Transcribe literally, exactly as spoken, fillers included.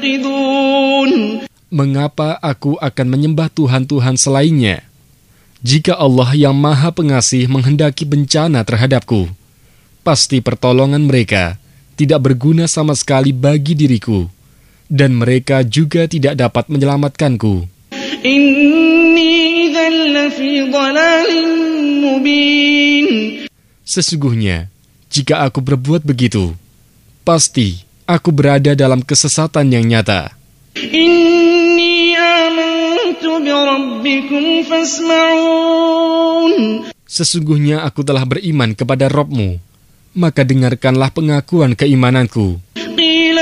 تعتقدون. Mengapa aku akan menyembah Tuhan-Tuhan selainnya? Jika Allah yang Maha Pengasih menghendaki bencana terhadapku, pasti pertolongan mereka tidak berguna sama sekali bagi diriku, dan mereka juga tidak dapat menyelamatkanku. Inni idzan lafi dhalalin mubin. Sesungguhnya, jika aku berbuat begitu, pasti aku berada dalam kesesatan yang nyata. Inni amantu bi rabbikum fasma'un. Sesungguhnya aku telah beriman kepada Rabb-Mu, maka dengarkanlah pengakuan keimananku.